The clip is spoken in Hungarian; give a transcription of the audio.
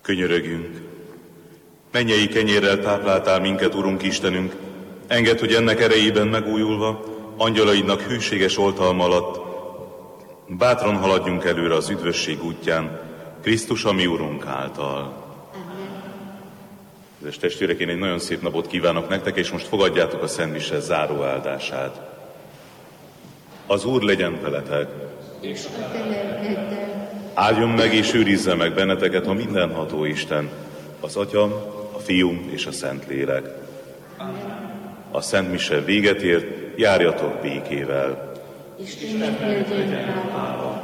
Könyörögjünk. Mennyei kenyérrel tápláltál minket, Urunk Istenünk, engedd, hogy ennek erejében megújulva, angyalaidnak hűséges oltalma alatt bátran haladjunk előre az üdvösség útján, Krisztus a mi Urunk által. Kedves testvérek, én egy nagyon szép napot kívánok nektek, és most fogadjátok a Szent Mise záró áldását. Az Úr legyen veletek! És a te lelkeddel. Áldjon meg és őrizze meg benneteket a mindenható Isten, az Atya, a Fiú és a Szentlélek. A Szent Mise véget ért, járjatok békével. Istennek legyen hála.